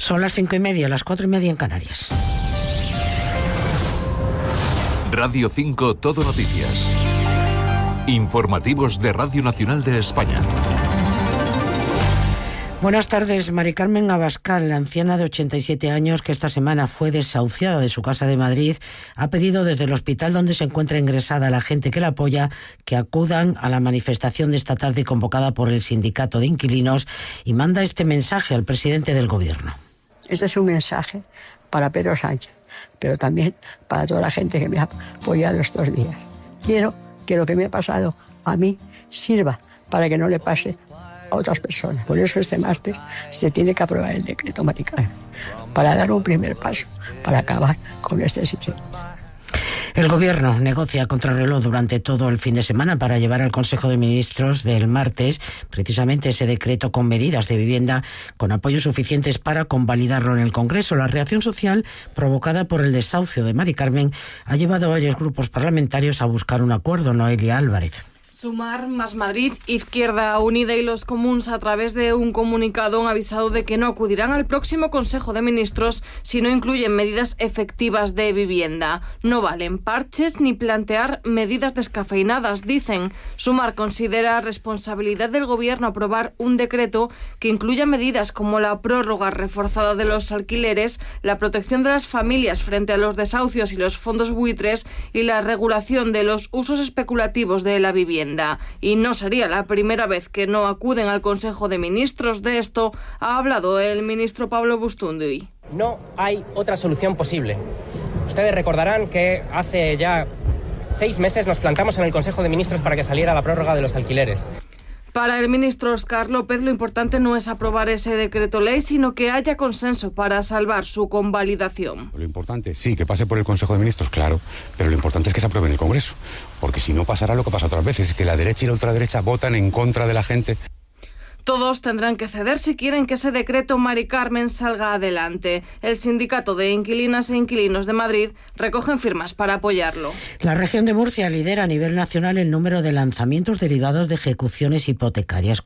Son las 5:30, las 4:30 en Canarias. Radio 5 Todo Noticias. Informativos de Radio Nacional de España. Buenas tardes. Mari Carmen Abascal, la anciana de 87 años que esta semana fue desahuciada de su casa de Madrid, ha pedido desde el hospital donde se encuentra ingresada a la gente que la apoya que acudan a la manifestación de esta tarde convocada por el sindicato de inquilinos y manda este mensaje al presidente del Gobierno. Este es un mensaje para Pedro Sánchez, pero también para toda la gente que me ha apoyado estos días. Quiero que lo que me ha pasado a mí sirva para que no le pase a otras personas. Por eso este martes se tiene que aprobar el decreto Mari Carmen, para dar un primer paso para acabar con este sistema. El Gobierno negocia a contrarreloj durante todo el fin de semana para llevar al Consejo de Ministros del martes precisamente ese decreto con medidas de vivienda con apoyos suficientes para convalidarlo en el Congreso. La reacción social provocada por el desahucio de Mari Carmen ha llevado a varios grupos parlamentarios a buscar un acuerdo. Noelia Álvarez. Sumar, Más Madrid, Izquierda Unida y los Comuns, a través de un comunicado, han avisado de que no acudirán al próximo Consejo de Ministros si no incluyen medidas efectivas de vivienda. No valen parches ni plantear medidas descafeinadas, dicen. Sumar considera responsabilidad del Gobierno aprobar un decreto que incluya medidas como la prórroga reforzada de los alquileres, la protección de las familias frente a los desahucios y los fondos buitres y la regulación de los usos especulativos de la vivienda. Y no sería la primera vez que no acuden al Consejo de Ministros. De esto ha hablado el ministro Pablo Bustunduy. No hay otra solución posible. Ustedes recordarán que hace ya 6 meses nos plantamos en el Consejo de Ministros para que saliera la prórroga de los alquileres. Para el ministro Óscar López, lo importante no es aprobar ese decreto ley, sino que haya consenso para salvar su convalidación. Lo importante, sí, que pase por el Consejo de Ministros, claro, pero lo importante es que se apruebe en el Congreso, porque si no pasará lo que pasa otras veces, que la derecha y la ultraderecha votan en contra de la gente. Todos tendrán que ceder si quieren que ese decreto Mari Carmen salga adelante. El sindicato de inquilinas e inquilinos de Madrid recogen firmas para apoyarlo. La región de Murcia lidera a nivel nacional el número de lanzamientos derivados de ejecuciones hipotecarias,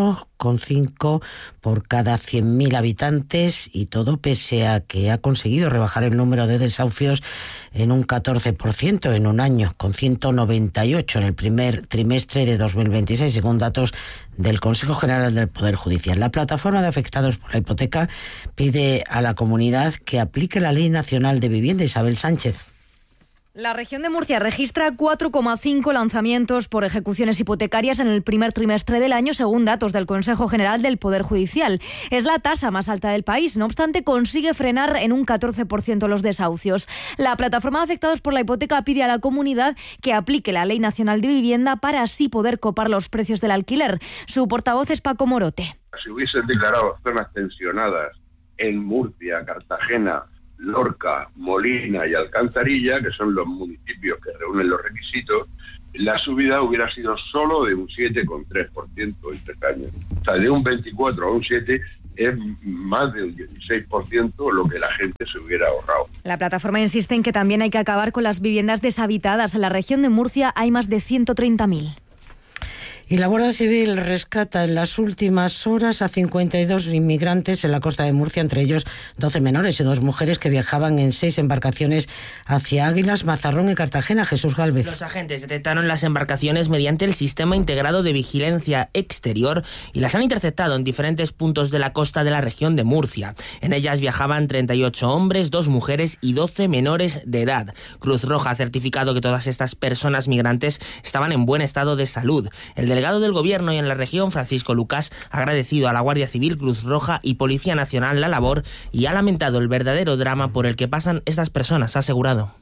4,5 por cada 100.000 habitantes, y todo pese a que ha conseguido rebajar el número de desahucios en un 14% en un año, con 198 en el primer trimestre de 2026, según datos del Consejo General del Poder Judicial. La plataforma de afectados por la hipoteca pide a la comunidad que aplique la Ley Nacional de Vivienda. Isabel Sánchez. La región de Murcia registra 4,5 lanzamientos por ejecuciones hipotecarias en el primer trimestre del año, según datos del Consejo General del Poder Judicial. Es la tasa más alta del país. No obstante, consigue frenar en un 14% los desahucios. La plataforma de afectados por la hipoteca pide a la comunidad que aplique la Ley Nacional de Vivienda para así poder copar los precios del alquiler. Su portavoz es Paco Morote. Si hubiesen declarado zonas tensionadas en Murcia, Cartagena, Lorca, Molina y Alcantarilla, que son los municipios que reúnen los requisitos, la subida hubiera sido solo de un 7,3% en 3 años. O sea, de un 24 a un 7 es más de un 16% lo que la gente se hubiera ahorrado. La plataforma insiste en que también hay que acabar con las viviendas deshabitadas. En la región de Murcia hay más de 130.000. Y la Guardia Civil rescata en las últimas horas a 52 inmigrantes en la costa de Murcia, entre ellos 12 menores y 2 mujeres que viajaban en 6 embarcaciones hacia Águilas, Mazarrón y Cartagena. Jesús Gálvez. Los agentes detectaron las embarcaciones mediante el Sistema Integrado de Vigilancia Exterior y las han interceptado en diferentes puntos de la costa de la región de Murcia. En ellas viajaban 38 hombres, 2 mujeres y 12 menores de edad. Cruz Roja ha certificado que todas estas personas migrantes estaban en buen estado de salud. El delegado del Gobierno y en la región, Francisco Lucas, ha agradecido a la Guardia Civil, Cruz Roja y Policía Nacional la labor y ha lamentado el verdadero drama por el que pasan estas personas, ha asegurado.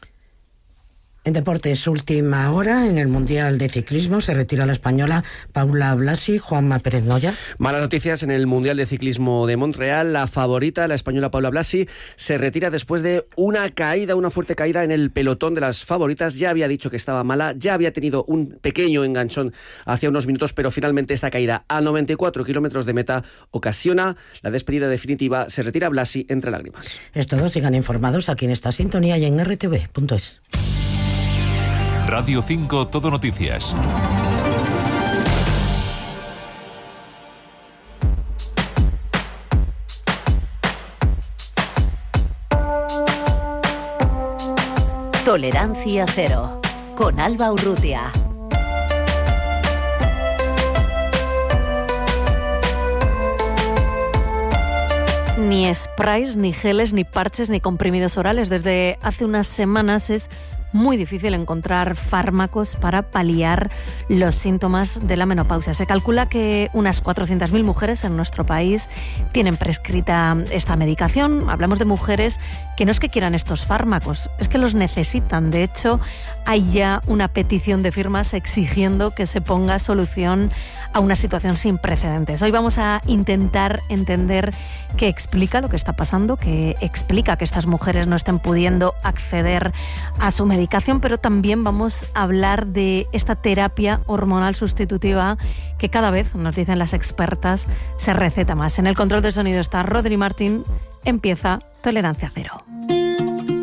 En deportes, última hora, en el Mundial de Ciclismo se retira la española Paula Blasi. Juanma Pérez Noya. Malas noticias en el Mundial de Ciclismo de Montreal. La favorita, la española Paula Blasi, se retira después de una fuerte caída en el pelotón de las favoritas. Ya había dicho que estaba mala, ya había tenido un pequeño enganchón hace unos minutos, pero finalmente esta caída a 94 kilómetros de meta ocasiona la despedida definitiva. Se retira Blasi entre lágrimas. Es todo, sigan informados aquí en esta sintonía y en rtv.es. Radio 5 Todo Noticias. Tolerancia cero, con Alba Urrutia. Ni sprays, ni geles, ni parches, ni comprimidos orales. Desde hace unas semanas es muy difícil encontrar fármacos para paliar los síntomas de la menopausia. Se calcula que unas 400.000 mujeres en nuestro país tienen prescrita esta medicación. Hablamos de mujeres que no es que quieran estos fármacos, es que los necesitan. De hecho, hay ya una petición de firmas exigiendo que se ponga solución a una situación sin precedentes. Hoy vamos a intentar entender qué explica lo que está pasando, qué explica que estas mujeres no estén pudiendo acceder a su medicación, pero también vamos a hablar de esta terapia hormonal sustitutiva que cada vez, nos dicen las expertas, se receta más. En el control de sonido está Rodri Martín. Empieza Tolerancia Cero.